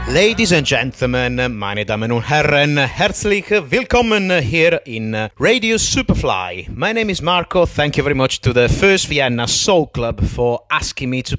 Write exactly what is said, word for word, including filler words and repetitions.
Ladies and gentlemen, meine Damen und Herren, herzlich willkommen here in Radio Superfly. My name is Marco. Thank you very much to the First Vienna Soul Club for asking me to